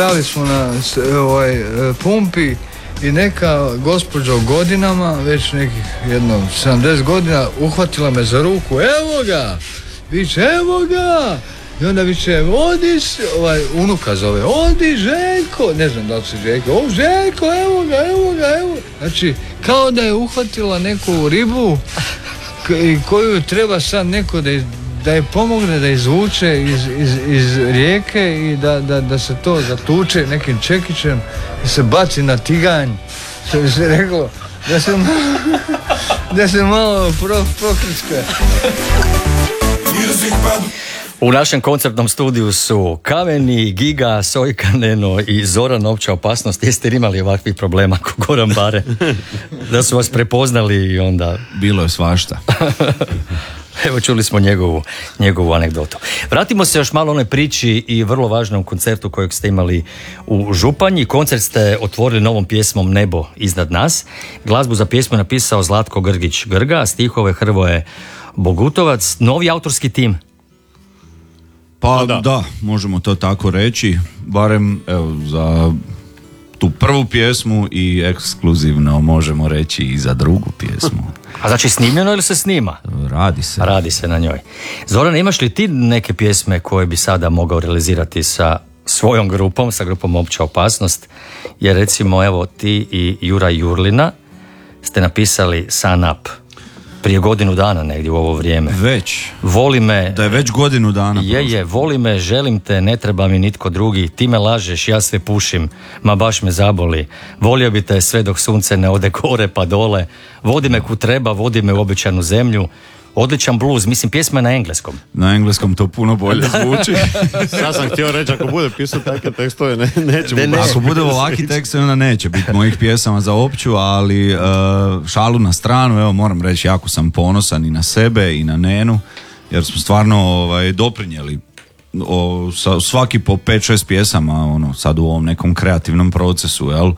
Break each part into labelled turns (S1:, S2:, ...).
S1: Dali smo na pumpi i neka gospođa u godinama, već nekih 70 godina, uhvatila me za ruku, evo ga, viče, evo ga, i onda viče, odi, unuka zove, odi Željko, ne znam da li se Željko, o Željko, evo ga, znači, kao da je uhvatila neku ribu koju treba sad neko da je pomogne da izvuče iz rijeke i da se to zatuče nekim čekićem i se baci na tiganj, što bi se reklo, da se malo prokrčka.
S2: U našem koncertnom studiju su Kaveni, Giga, Sojka, Neno i Zoran. Opća opasnost. Jeste li imali ovakvih problema ko Goran Bare? Da su vas prepoznali i onda...
S3: Bilo je svašta.
S2: Evo, čuli smo njegovu anegdotu. Vratimo se još malo onoj priči i vrlo važnom koncertu kojeg ste imali u Županji. Koncert ste otvorili novom pjesmom Nebo iznad nas. Glazbu za pjesmu je napisao Zlatko Grgić-Grga, stihove Hrvoje Bogutovac. Novi autorski tim?
S3: Pa da, možemo to tako reći. Barem za tu prvu pjesmu i ekskluzivno možemo reći i za drugu pjesmu.
S2: A znači snimljeno ili se snima? Radi se na njoj. Zoran, imaš li ti neke pjesme koje bi sada mogao realizirati sa svojom grupom, sa grupom Opća opasnost? Jer recimo, evo, ti i Jura Jurlina ste napisali Sun Up prije godinu dana negdje u ovo vrijeme.
S3: Već.
S2: Voli me...
S3: Da je već godinu dana.
S2: Je, voli me, želim te, ne treba mi nitko drugi, ti me lažeš, ja sve pušim, ma baš me zaboli. Volio bi te sve dok sunce ne ode gore pa dole, vodi me kud treba, vodi me u obećanu zemlju. Odličan blues, mislim pjesma je na engleskom.
S3: Na engleskom to puno bolje zvuči.
S4: Sad sam htio reći, ako bude pisao takve tekstove, nećemo.
S3: Ako bude ovaki tekst, onda neće biti mojih pjesama za Opću, ali šalu na stranu, evo moram reći, jako sam ponosan i na sebe i na Nenu, jer smo stvarno doprinijeli svaki po 5-6 pjesama sad u ovom nekom kreativnom procesu, jel?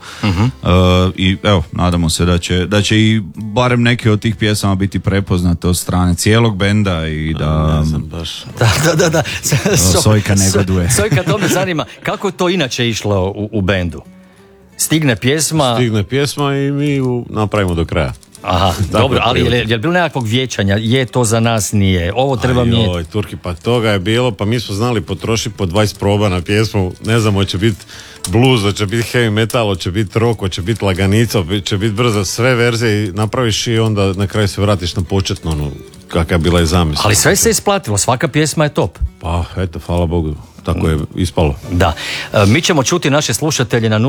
S3: I evo, nadamo se da će i barem neke od tih pjesama biti prepoznate od strane cijelog benda i da...
S4: Ne znam baš.
S2: Da.
S3: Sojka negoduje.
S2: Sojka, to me zanima, kako je to inače išlo u bendu? Stigne pjesma
S4: i mi napravimo do kraja.
S2: Aha, dobro, ali je li bilo nekakvog vijećanja? Je to za nas, nije, ovo treba mi...
S4: Oj, Turki, pa toga je bilo, pa mi smo znali potrošiti po 20 proba na pjesmu, ne znam, hoće biti blues, hoće biti heavy metal, hoće biti rock, hoće biti laganica, hoće biti brza, sve verzije i napraviš i onda na kraju se vratiš na početno, kakva je bila i zamisla.
S2: Ali sve se isplatilo, svaka pjesma je top.
S4: Pa, eto, hvala Bogu. Tako je ispalo.
S2: Da. Mi ćemo čuti naše slušatelje na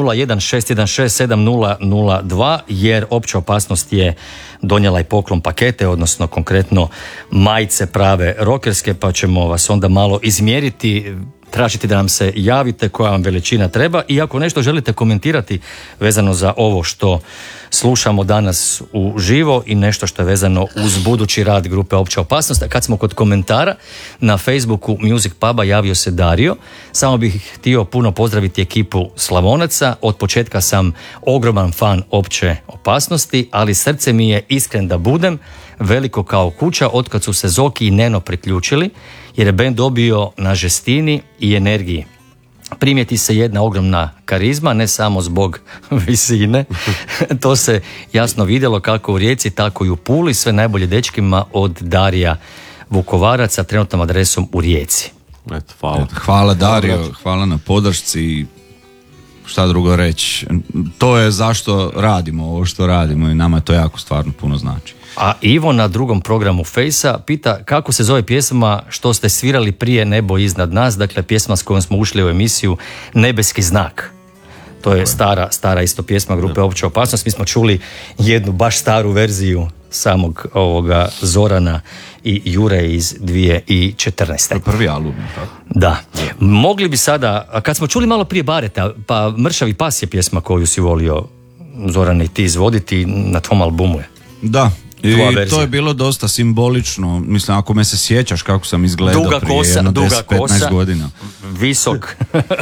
S2: 016167002 jer Opća opasnost je donijela i poklon pakete, odnosno konkretno majice prave rokerske, pa ćemo vas onda malo izmjeriti, tražiti da nam se javite koja vam veličina treba i ako nešto želite komentirati vezano za ovo što slušamo danas uživo i nešto što je vezano uz budući rad grupe Opća opasnost. A kad smo kod komentara, na Facebooku Music Puba javio se Dario. Samo bih htio puno pozdraviti ekipu Slavonaca. Od početka sam ogroman fan Opće opasnosti, ali srce mi je, iskren da budem, veliko kao kuća otkad su se Zoki i Neno priključili, jer je bend dobio na žestini i energiji. Primijeti se jedna ogromna karizma, ne samo zbog visine. To se jasno vidjelo kako u Rijeci, tako i u Puli. Sve najbolje dečkima od Darija Vukovarac sa trenutnom adresom u Rijeci.
S3: Hvala Dario, hvala na podršci. Šta drugo reći? To je zašto radimo ovo što radimo i nama to jako stvarno puno znači.
S2: A Ivo na drugom programu Fejsa pita kako se zove pjesma što ste svirali prije Nebo iznad nas, dakle pjesma s kojom smo ušli u emisiju Nebeski znak. To je stara isto pjesma grupe Opća opasnost. Mi smo čuli jednu baš staru verziju samog ovoga Zorana i Jure iz 2014.
S3: To je prvi album, tako?
S2: Da. Mogli bi sada, kad smo čuli malo prije Bareta, pa Mršavi pas je pjesma koju si volio, Zoran, i ti izvoditi na tvom albumu je.
S3: Da. I to je bilo dosta simbolično, mislim, ako me se sjećaš kako sam izgledao prije 10-15 godina.
S2: Visok,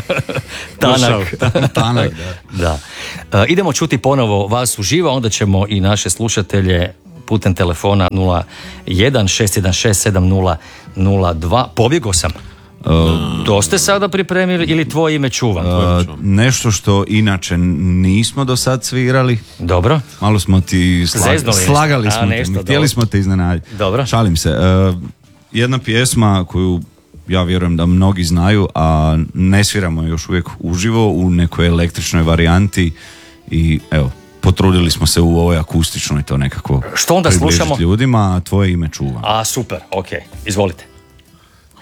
S2: tanak. Da. Idemo čuti ponovo vas uživo, onda ćemo i naše slušatelje putem telefona 016167002. Pobjegao sam. To ste sada pripremili ili tvoje ime čuvam?
S3: Nešto što inače nismo do sad svirali.
S2: Dobro.
S3: Malo smo ti slagali smo te,
S2: nešto,
S3: htjeli smo te iznenaditi.
S2: Dobro.
S3: Šalim se. Jedna pjesma koju ja vjerujem da mnogi znaju, a ne sviramo još uvijek uživo u nekoj električnoj varijanti i evo, potrudili smo se u ovoj akustičnoj to nekako
S2: što onda
S3: približiti
S2: slušamo?
S3: Ljudima, tvoje ime čuvam.
S2: A super, ok, izvolite.